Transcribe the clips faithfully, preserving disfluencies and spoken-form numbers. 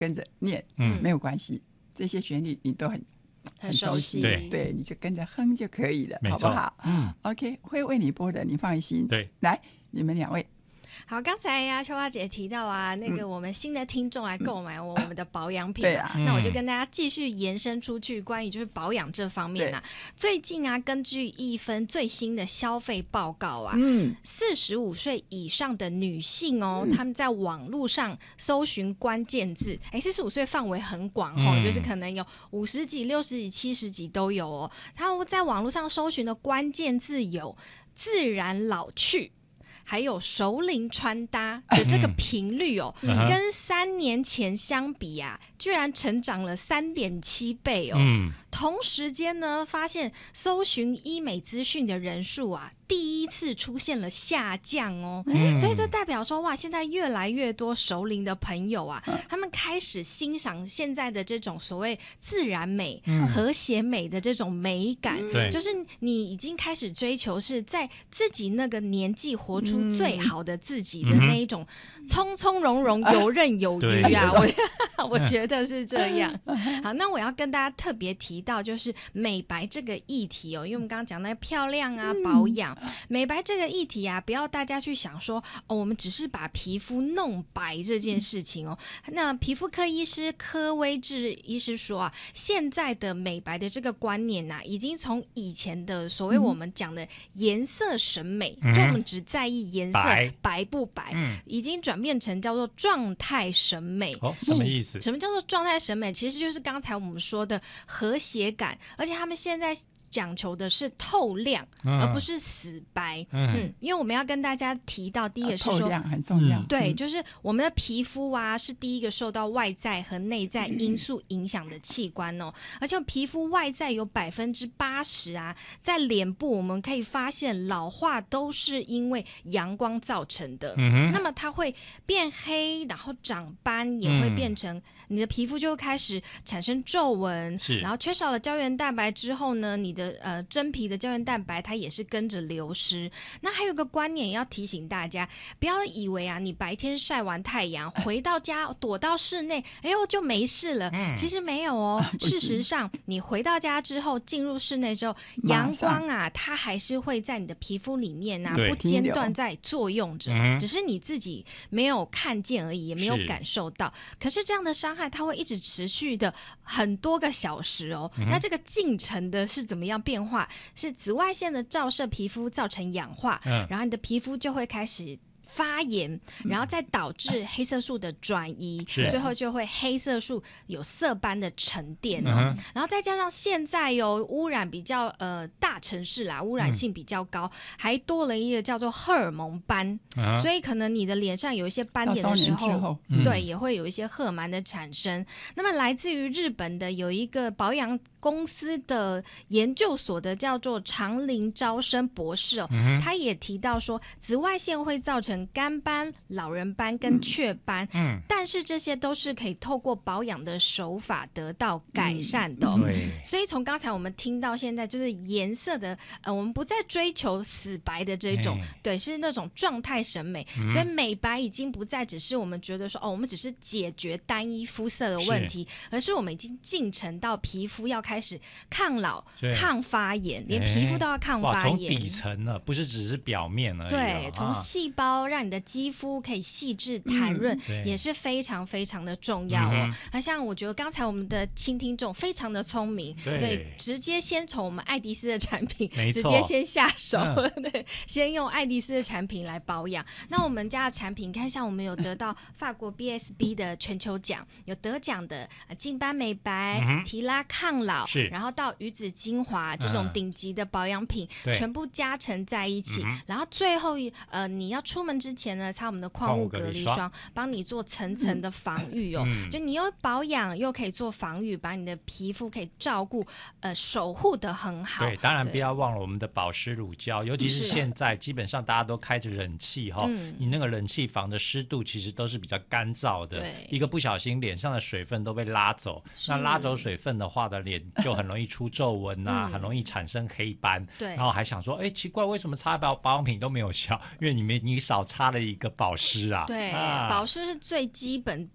跟着念，嗯，没有关系，这些旋律你都很很熟悉， 对对，你就跟着哼就可以了，好不好？ 嗯 ，OK， 会为你播的，你放心。 对， 来，你们两位。 好，刚才呀、啊，秋花姐提到啊，那个我们新的听众来购买我们的保养品、啊， 对啊， 那我就跟大家继续延伸出去关于就是保养这方面啊。最近啊，根据一份最新的消费报告啊，嗯，四十五岁以上的女性哦，她、嗯、们在网络上搜寻关键字，哎，四十五岁范围很广哦、嗯，就是可能有五十几、六十几、七十几都有哦。她们在网络上搜寻的关键字有自然老去。还有熟龄穿搭的这个频率哦，嗯、跟三年前相比啊，居然成长了三点七倍哦。嗯、同时间呢，发现搜寻医美资讯的人数啊，第一次出现了下降哦。嗯、所以这代表说，哇，现在越来越多熟龄的朋友啊，嗯、他们开始欣赏现在的这种所谓自然美、嗯、和谐美的这种美感。 对， 就是你已经开始追求是在自己那个年纪活出。出最好的自己的那一种从从容容、游刃有余啊，我我觉得是这样。好，那我要跟大家特别提到就是美白这个议题哦，因为我们刚刚讲那个漂亮啊、保养、美白这个议题啊，不要大家去想说哦，我们只是把皮肤弄白这件事情哦。那皮肤科医师柯威志医师说啊，现在的美白的这个观念呐、啊，已经从以前的所谓我们讲的颜色审美，嗯、就我们只在意颜色 白, 白不白、嗯、已经转变成叫做状态审美。 哦，什么意思？ 什么叫做状态审美？其实就是刚才我们说的和谐感，而且他们现在讲求的是透亮、嗯、而不是死白。 嗯, 嗯，因为我们要跟大家提到第一个是说、 啊、透亮很重要、嗯、 对，就是我们的皮肤啊是第一个受到外在和内在因素影响的器官哦、嗯、而且皮肤外在有百分之八十啊，在脸部我们可以发现老化都是因为阳光造成的。嗯，那么它会变黑，然后长斑，也会变成、嗯、你的皮肤就会开始产生皱纹，是，然后缺少了胶原蛋白之后呢，你的呃真皮的胶原蛋白它也是跟着流失。那还有个观念要提醒大家，不要以为啊你白天晒完太阳回到家躲到室内，哎呦就没事了、嗯、其实没有哦。事实上你回到家之后进入室内之后，阳光啊它还是会在你的皮肤里面啊不间断在作用着、嗯、只是你自己没有看见而已，也没有感受到。可是这样的伤害它会一直持续的很多个小时哦、嗯、那这个进程的是怎么样变化？是紫外线的照射皮肤造成氧化、嗯、然后你的皮肤就会开始发炎，然后再导致黑色素的转移、嗯、最后就会黑色素有色斑的沉淀哦、嗯、然后再加上现在有污染比较呃大城市啦，污染性比较高、嗯、还多了一个叫做荷尔蒙斑、嗯、所以可能你的脸上有一些斑点的时候，嗯、对，也会有一些荷尔蒙的产生。那么来自于日本的有一个保养公司的研究所的叫做长林招生博士哦、嗯，他也提到说紫外线会造成干斑、老人斑跟雀斑，嗯，但是这些都是可以透过保养的手法得到改善的、哦嗯。对，所以从刚才我们听到现在就是颜色的，呃，我们不再追求死白的这种，对，是那种状态审美、嗯，所以美白已经不再只是我们觉得说哦，我们只是解决单一肤色的问题，而是我们已经进程到皮肤要开始抗老、抗发炎，连皮肤都要抗发炎。 哇，从底层了，不是只是表面而已、哦。 对，从细胞让你的肌肤可以细致弹润、嗯，也是非常非常的重要哦。那、嗯、像我觉得刚才我们的新听众非常的聪明，对，对直接先从我们爱迪斯的产品，直接先下手，嗯、对，先用爱迪斯的产品来保养。那我们家的产品，看像我们有得到法国 B S B 的全球奖，有得奖的净斑美白、嗯、提拉抗老，是，然后到鱼子精华这种顶级的保养品，嗯、全部加成在一起，嗯、然后最后呃你要出门之前呢，擦我们的矿物隔离霜，帮你做层层的防御哦、嗯，就你又保养又可以做防御，把你的皮肤可以照顾呃守护得很好。 对，当然不要忘了我们的保湿乳胶，尤其是现在基本上大家都开着冷气哈、哦嗯，你那个冷气房的湿度其实都是比较干燥的，一个不小心脸上的水分都被拉走，那拉走水分的话的脸就很容易出皱纹啊、嗯，很容易产生黑斑。对，然后还想说，哎，奇怪，为什么擦保保养品都没有效？因为你没你少擦了一个保湿啊。 对，啊、保湿是最基本的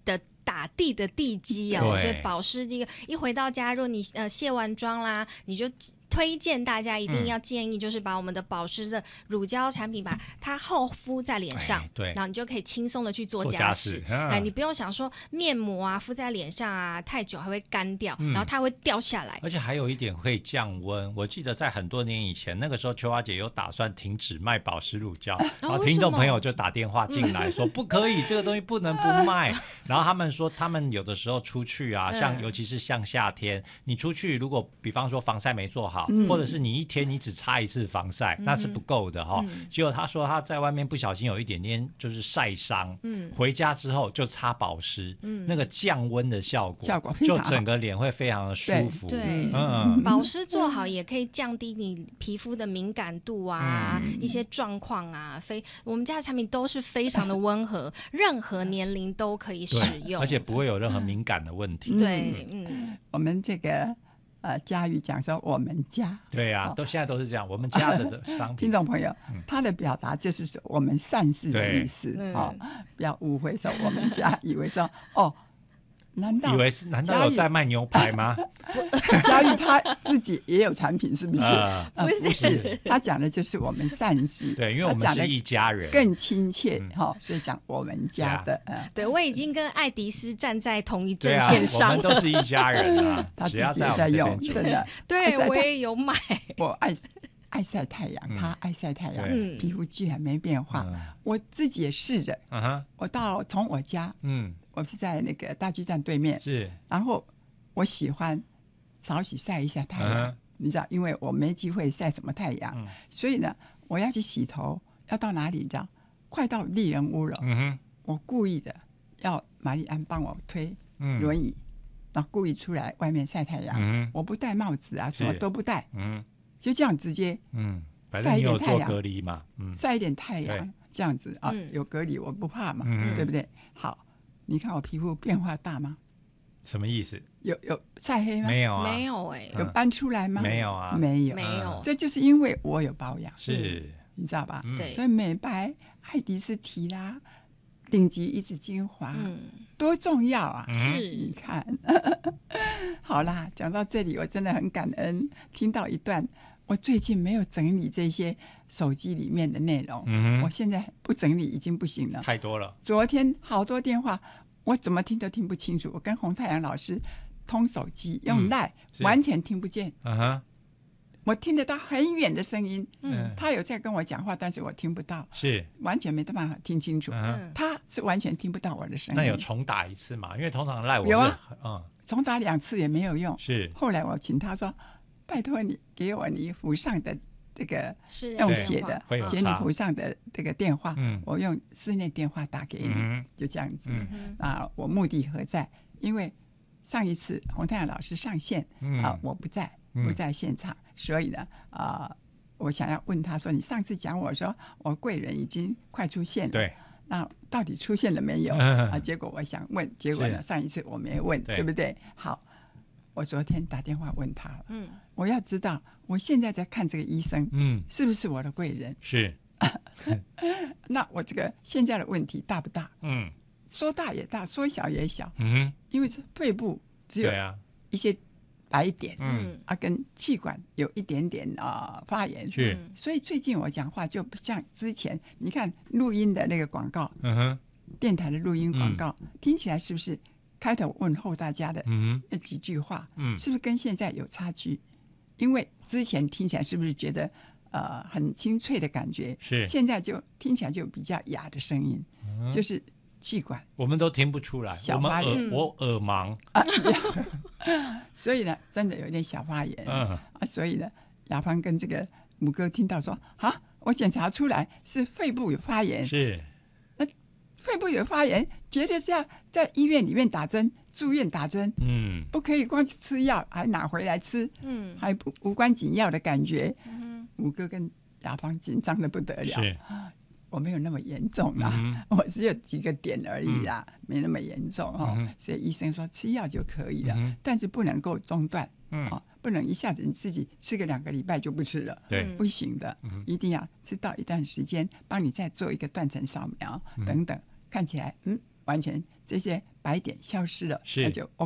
打地的地基哦。对，保湿这个一回到家，如果你呃卸完妆啦，你就推荐大家一定要建议，就是把我们的保湿的乳胶产品把它厚敷在脸上， 哎、对， 然后你就可以轻松的去做家事。 嗯、 哎，你不用想说面膜啊敷在脸上啊太久还会干掉，嗯、然后它会掉下来。 而且还有一点会降温。我记得在很多年以前，那个时候秋华姐有打算停止卖保湿乳胶，然后听众朋友就打电话进来说不可以，这个东西不能不卖。然后他们说，他们有的时候出去啊，像尤其是像夏天，你出去如果比方说防晒没做好。嗯、或者是你一天你只擦一次防晒，嗯、那是不够的哈、哦。嗯、结果他说他在外面不小心有一点点就是晒伤，嗯、回家之后就擦保湿，嗯、那个降温的效果， 效果就整个脸会非常的舒服。 对，对嗯，保湿做好也可以降低你皮肤的敏感度啊，嗯、一些状况啊。非我们家的产品都是非常的温和，任何年龄都可以使用， 而且不会有任何敏感的问题。 嗯、对，嗯， 我们这个。呃，佳玉讲说我们家， 对呀、啊，都现在都是这样，我们家的商品。 听众朋友，嗯、他的表达就是说我们善事的意思哦，不要误会说我们家，以为说哦。难道以为是？难道有在卖牛排吗？ 佳玉他自己也有产品，是不是？ 呃呃、不是，他讲的就是我们善事。 对，因为我们是一家人， 更亲切哈、嗯哦，所以讲我们家的。 嗯、对，我已经跟艾迪斯站在同一阵线上、 啊、我们都是一家人啊。 他自己也在用，真的。 对，我也有买。 我爱。爱晒太阳，嗯、他爱晒太阳，嗯、皮肤居然没变化。嗯、我自己也试着，嗯、我到从我家，嗯，我是在那个大巨蛋对面， 是， 然后我喜欢少许晒一下太阳，嗯、你知道，因为我没机会晒什么太阳，嗯、所以呢，我要去洗头，要到哪里？你知道，快到丽人屋了，嗯、我故意的要玛丽安帮我推轮椅，嗯、然后故意出来外面晒太阳，嗯、我不戴帽子啊，什么都不戴，嗯。就这样直接， 嗯，晒一点太阳，隔离嘛，嗯， 晒一点太阳，这样子啊，有隔离我不怕嘛，嗯、对不对？好，你看我皮肤变化大吗？ 什么意思？ 有有晒黑吗？ 没有啊， 没有哎、 欸，有斑出来吗？ 没有啊， 没有， 没有， 这就是因为我有保养， 是， 你知道吧？ 对、嗯， 所以美白、爱迪斯提拉、顶级一指精华，嗯，多重要啊！ 是， 你看，好啦，讲到这里，我真的很感恩，听到一段。我最近没有整理这些手机里面的内容，嗯、我现在不整理已经不行了， 太多了。 昨天好多电话，我怎么听都听不清楚。我跟洪太阳老师通手机用 LINE、嗯、完全听不见。Uh-huh. 我听得到很远的声音，嗯，他有在跟我讲话，但是我听不到， 是完全没办法听清楚。Uh-huh. 他是完全听不到我的声音。 那有重打一次吗？因为通常 LINE 我有啊， 嗯， 重打两次也没有用。 是， 后来我请他说。拜托你给我你符上的这个用写的写你符上的这个电话，嗯、我用室内电话打给你，嗯、就这样子。嗯、啊，我目的何在？因为上一次洪太阳老师上线，嗯、啊，我不在不在现场，嗯、所以呢，啊，我想要问他说，你上次讲我说我贵人已经快出现了， 对， 那到底出现了没有？嗯、啊，结果我想问，结果呢，上一次我没问，对不对？好。我昨天打电话问他了，嗯，我要知道我现在在看这个医生，嗯，是不是我的贵人？ 是。 那我这个现在的问题大不大？嗯，说大也大，说小也小，嗯，因为是肺部只有一些白点，嗯，啊，跟气管有一点点啊、呃、发炎， 是， 所以最近我讲话就不像之前，你看录音的那个广告，嗯哼，电台的录音广告、嗯、听起来是不是？开头问候大家的那几句话，嗯，是不是跟现在有差距？因为之前听起来是不是觉得呃很清脆的感觉？ 是， 现在就听起来就比较哑的声音，嗯、就是气管， 我们都听不出来， 小发炎， 我们耳我耳盲啊，所以呢，真的有点小发炎，嗯啊，所以呢，雅芳跟这个母哥听到说，啊，我检查出来是肺部有发炎， 是。 肺部有发炎，绝对是要在医院里面打针，住院打针，嗯，不可以光吃药还拿回来吃，嗯，还不无关紧要的感觉，嗯，五哥跟雅芳紧张的不得了， 是， 我没有那么严重啦，嗯、我只有几个点而已啦，嗯、没那么严重哈、嗯哦，所以医生说吃药就可以了，嗯、但是不能够中断，嗯、哦，不能一下子你自己吃个两个礼拜就不吃了， 对， 不行的，嗯、一定要吃到一段时间，帮你再做一个断层扫描、嗯、等等。看起来嗯完全这些白点消失了， 是那就